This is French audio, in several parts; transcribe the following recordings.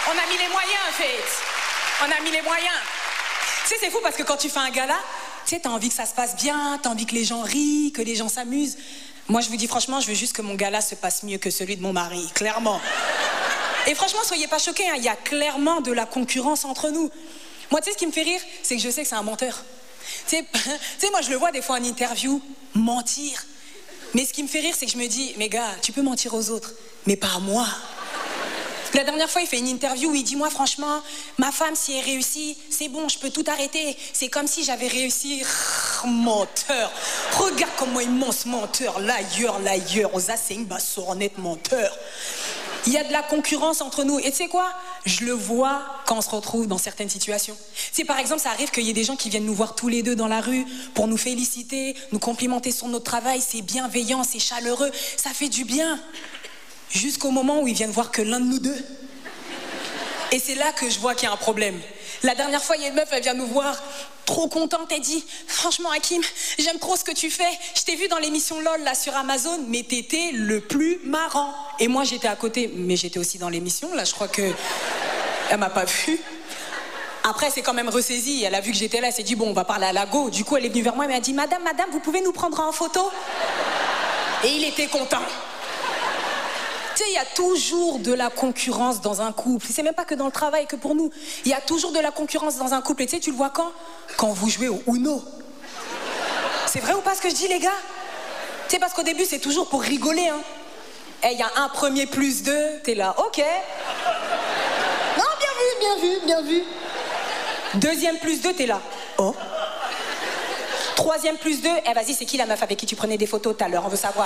On a mis les moyens, en fait. On a mis les moyens. Tu sais, c'est fou parce que quand tu fais un gala, tu sais, t'as envie que ça se passe bien, t'as envie que les gens rient, que les gens s'amusent. Moi, je vous dis franchement, je veux juste que mon gala se passe mieux que celui de mon mari, clairement. Et franchement, soyez pas choqués, hein, y a clairement de la concurrence entre nous. Moi, tu sais, ce qui me fait rire, c'est que je sais que c'est un menteur. Tu sais, moi, je le vois des fois en interview, mentir. Mais ce qui me fait rire, c'est que je me dis, mais gars, tu peux mentir aux autres, mais pas à moi. La dernière fois, il fait une interview où il dit, moi, franchement, ma femme, si elle réussit, c'est bon, je peux tout arrêter. C'est comme si j'avais réussi. Menteur. Regarde comment il ment, ce menteur. L'ailleurs, aux assaillants, honnête menteur. Il y a de la concurrence entre nous. Et tu sais quoi? Je le vois quand on se retrouve dans certaines situations. Tu sais, par exemple, ça arrive qu'il y ait des gens qui viennent nous voir tous les deux dans la rue pour nous féliciter, nous complimenter sur notre travail. C'est bienveillant, c'est chaleureux, ça fait du bien. Jusqu'au moment où ils viennent voir que l'un de nous deux. Et c'est là que je vois qu'il y a un problème. La dernière fois, il y a une meuf, elle vient nous voir, trop contente, elle dit « Franchement, Hakim, j'aime trop ce que tu fais. Je t'ai vu dans l'émission LOL, là, sur Amazon, mais t'étais le plus marrant. » Et moi, j'étais à côté, mais j'étais aussi dans l'émission, là, je crois que... Elle m'a pas vue. Après, elle s'est quand même ressaisie. Elle a vu que j'étais là, elle s'est dit « Bon, on va parler à la go. » Du coup, elle est venue vers moi, elle m'a dit « Madame, vous pouvez nous prendre en photo ?» Et il était content. Tu sais, il y a toujours de la concurrence dans un couple. C'est même pas que dans le travail, que pour nous. Il y a toujours de la concurrence dans un couple. Et tu sais, tu le vois quand? Quand vous jouez au Uno. C'est vrai ou pas ce que je dis, les gars? Tu sais, parce qu'au début, c'est toujours pour rigoler, hein. Et il y a un premier plus 2, t'es là, ok. Non, bien vu. Deuxième plus 2, t'es là, oh. Troisième plus 2, vas-y, c'est qui la meuf avec qui tu prenais des photos tout à l'heure? On veut savoir.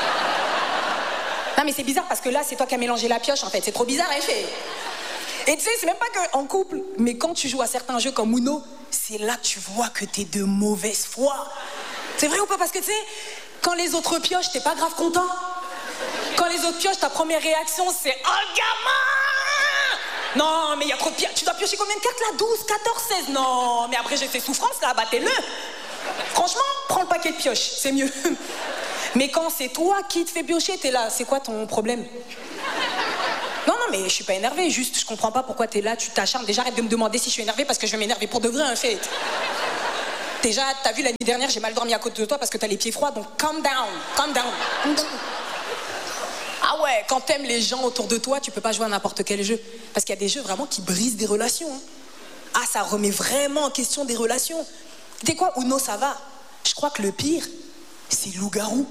Non mais c'est bizarre parce que là c'est toi qui as mélangé la pioche en fait, c'est trop bizarre et fait. Et tu sais, c'est même pas qu'en couple, mais quand tu joues à certains jeux comme Uno, c'est là que tu vois que t'es de mauvaise foi. C'est vrai ou pas? Parce que tu sais, quand les autres piochent, t'es pas grave content. Quand les autres piochent, ta première réaction c'est « Oh gamin !» Non mais il y a trop de pioches, tu dois piocher combien de cartes là? 12, 14, 16? Non mais après j'ai fait souffrance là, battez-le. Franchement, prends le paquet de pioches, c'est mieux. Mais quand c'est toi qui te fais piocher, t'es là, c'est quoi ton problème? Non, mais je suis pas énervée, juste je comprends pas pourquoi t'es là, tu t'acharnes. Déjà, arrête de me demander si je suis énervée parce que je vais m'énerver pour de vrai, en fait. Déjà, t'as vu, la nuit dernière, j'ai mal dormi à côté de toi parce que t'as les pieds froids, donc calm down. Ah ouais, quand t'aimes les gens autour de toi, tu peux pas jouer à n'importe quel jeu. Parce qu'il y a des jeux vraiment qui brisent des relations. Hein. Ah, ça remet vraiment en question des relations. Tu sais quoi, Uno, ça va. Je crois que le pire, c'est loup-garou.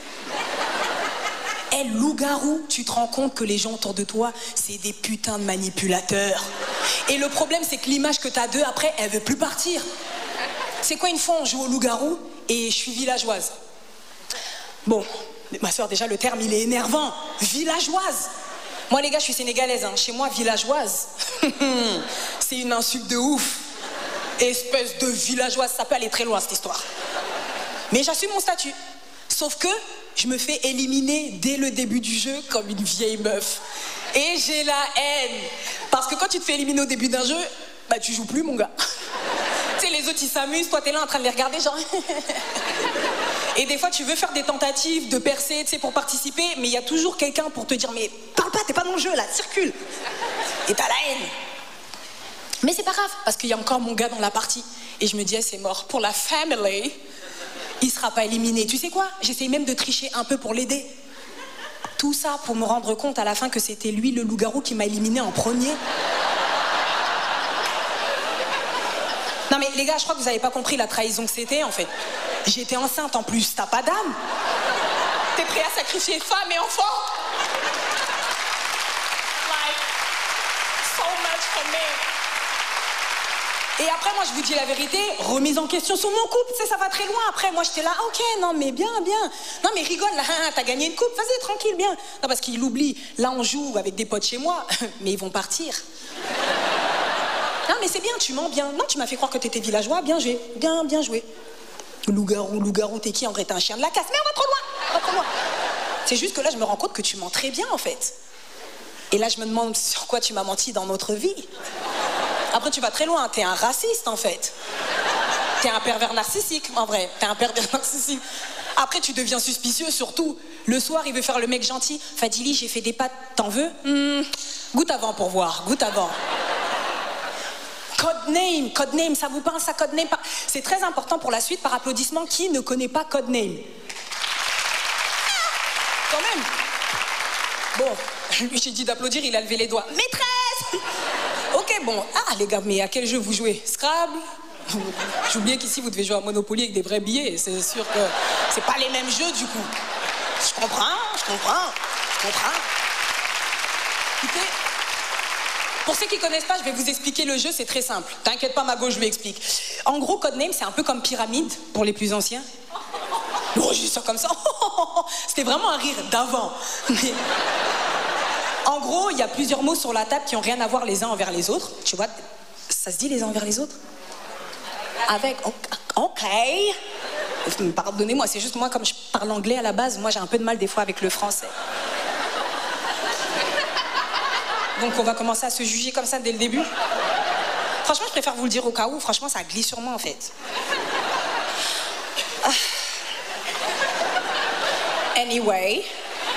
Loup-garou, tu te rends compte que les gens autour de toi, c'est des putains de manipulateurs. Et le problème, c'est que l'image que t'as d'eux, après, elle veut plus partir. C'est quoi, une fois, on joue au loup-garou et je suis villageoise. Bon, ma soeur, déjà, le terme, il est énervant. Villageoise. Moi, les gars, je suis sénégalaise. Hein. Chez moi, villageoise, c'est une insulte de ouf. Espèce de villageoise, ça peut aller très loin, cette histoire. Mais j'assume mon statut. Sauf que je me fais éliminer dès le début du jeu comme une vieille meuf. Et j'ai la haine. Parce que quand tu te fais éliminer au début d'un jeu, bah tu joues plus, mon gars. Tu sais, les autres, ils s'amusent, toi, t'es là en train de les regarder, genre... Et des fois, tu veux faire des tentatives de percer, tu sais, pour participer, mais il y a toujours quelqu'un pour te dire, mais parle pas, t'es pas dans le jeu, là, circule. Et t'as la haine. Mais c'est pas grave, parce qu'il y a encore mon gars dans la partie. Et je me dis, c'est mort. Pour la family... il sera pas éliminé. Tu sais quoi? J'essaye même de tricher un peu pour l'aider. Tout ça pour me rendre compte à la fin que c'était lui, le loup-garou, qui m'a éliminé en premier. Non mais les gars, je crois que vous avez pas compris la trahison que c'était en fait. J'étais enceinte en plus, t'as pas d'âme? T'es prêt à sacrifier femme et enfant? Like, so much for me. Et après, moi, je vous dis la vérité, remise en question sur mon couple, tu sais, ça va très loin. Après, moi, j'étais là, ok, non, mais bien. Non, mais rigole, là, t'as gagné une coupe, vas-y, tranquille, bien. Non, parce qu'il oublie, là, on joue avec des potes chez moi, mais ils vont partir. Non, mais c'est bien, tu mens bien. Non, tu m'as fait croire que t'étais villageois, bien joué, bien joué. Loup-garou, t'es qui? En vrai, t'es un chien de la casse, mais on va trop loin. C'est juste que là, je me rends compte que tu mens très bien, en fait. Et là, je me demande sur quoi tu m'as menti dans notre vie. Après, tu vas très loin, t'es un raciste, en fait. T'es un pervers narcissique, en vrai. T'es un pervers narcissique. Après, tu deviens suspicieux, surtout. Le soir, il veut faire le mec gentil. Fadili, j'ai fait des pâtes, t'en veux? Goûte avant pour voir, goûte avant. Codename, ça vous parle ça, Codename? C'est très important pour la suite, par applaudissement. Qui ne connaît pas Codename? Quand même. Bon, lui j'ai dit d'applaudir, il a levé les doigts. Maîtresse! Ok, bon. Ah les gars, mais à quel jeu vous jouez? Scrabble? J'ai oublié qu'ici vous devez jouer à Monopoly avec des vrais billets. C'est sûr que c'est pas les mêmes jeux du coup. Je comprends. Écoutez, pour ceux qui connaissent pas, je vais vous expliquer le jeu, c'est très simple. T'inquiète pas, Mago, je lui explique. En gros, Codename, c'est un peu comme Pyramide pour les plus anciens. Oh, j'ai dit ça comme ça. C'était vraiment un rire d'avant. Mais... En gros, il y a plusieurs mots sur la table qui ont rien à voir les uns envers les autres. Tu vois, ça se dit les uns envers les autres? Avec... Ok. Pardonnez-moi, c'est juste moi, comme je parle anglais à la base, moi j'ai un peu de mal des fois avec le français. Donc on va commencer à se juger comme ça dès le début. Franchement, je préfère vous le dire au cas où. Franchement, ça glisse sur moi en fait. Anyway.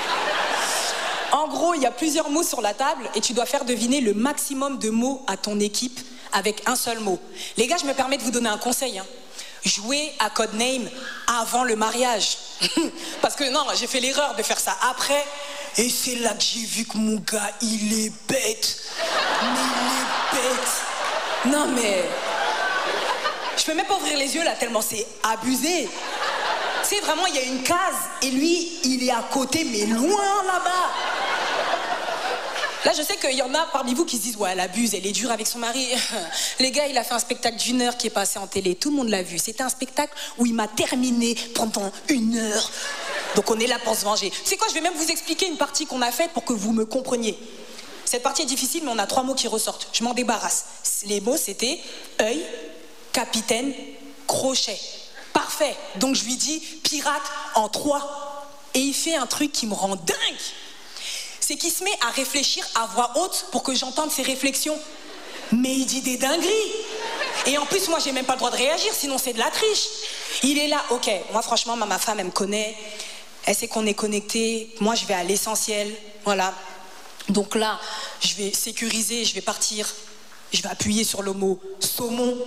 En gros, il y a plusieurs mots sur la table et tu dois faire deviner le maximum de mots à ton équipe avec un seul mot. Les gars, je me permets de vous donner un conseil. Jouez à Codename avant le mariage. Parce que non, j'ai fait l'erreur de faire ça après. Et c'est là que j'ai vu que mon gars, il est bête. Mais il est bête. Non mais... Je peux même pas ouvrir les yeux là, tellement c'est abusé. Tu sais, vraiment, il y a une case. Et lui, il est à côté, mais loin là-bas. Là, je sais qu'il y en a parmi vous qui se disent « Ouais, elle abuse, elle est dure avec son mari. » Les gars, il a fait un spectacle d'1 heure qui est passé en télé. Tout le monde l'a vu. C'était un spectacle où il m'a terminé pendant 1 heure. Donc on est là pour se venger. Tu sais quoi, je vais même vous expliquer une partie qu'on a faite pour que vous me compreniez. Cette partie est difficile, mais on a 3 mots qui ressortent. Je m'en débarrasse. Les mots, c'était œil, capitaine, crochet. Parfait. Donc je lui dis pirate en 3. Et il fait un truc qui me rend dingue. C'est qu'il se met à réfléchir à voix haute pour que j'entende ses réflexions. Mais il dit des dingueries. Et en plus, moi, j'ai même pas le droit de réagir, sinon c'est de la triche. Il est là, ok. Moi, franchement, ma femme, elle me connaît. Elle sait qu'on est connectés. Moi, je vais à l'essentiel. Voilà. Donc là, je vais sécuriser, je vais partir. Je vais appuyer sur le mot saumon.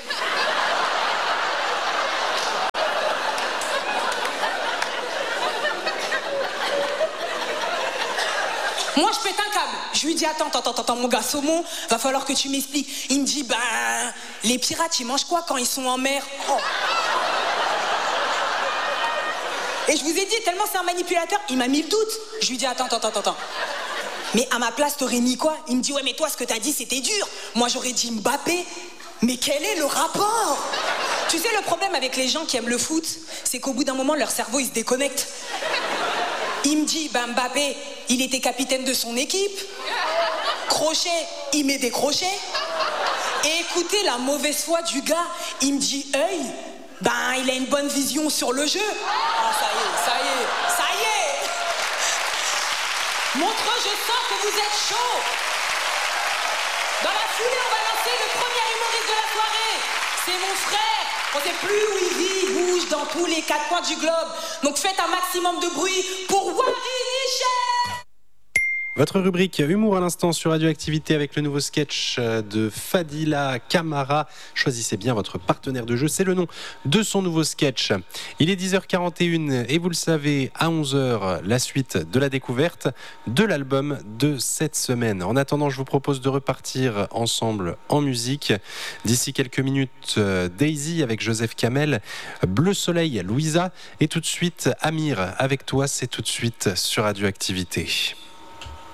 Moi, je pète un câble. Je lui dis, attends, mon gars, saumon, va falloir que tu m'expliques. Il me dit, ben, les pirates, ils mangent quoi quand ils sont en mer? Oh. Et je vous ai dit, tellement c'est un manipulateur, il m'a mis le doute. Je lui dis, attends. Mais à ma place, t'aurais mis quoi? Il me dit, ouais, mais toi, ce que t'as dit, c'était dur. Moi, j'aurais dit Mbappé. Mais quel est le rapport? Tu sais, le problème avec les gens qui aiment le foot, c'est qu'au bout d'un moment, leur cerveau, il se déconnecte. Il me dit, ben Mbappé, il était capitaine de son équipe. Crochet, il met des crochets. Et écoutez la mauvaise foi du gars, il me dit œil, ben il a une bonne vision sur le jeu. Oh, ça y est. Montreux, je sens que vous êtes chaud. Dans la foulée, on va lancer le premier humoriste de la soirée. C'est mon frère. On sait plus où il vit, il bouge dans tous les 4 coins du globe. Donc faites un maximum de bruit pour Wari Michel. Votre rubrique Humour à l'instant sur Radioactivité avec le nouveau sketch de Fadila Camara. Choisissez bien votre partenaire de jeu, c'est le nom de son nouveau sketch. Il est 10h41 et vous le savez, à 11h, la suite de la découverte de l'album de cette semaine. En attendant, je vous propose de repartir ensemble en musique. D'ici quelques minutes, Daisy avec Joseph Kamel, Bleu Soleil, Louisa et tout de suite Amir avec toi, c'est tout de suite sur Radioactivité.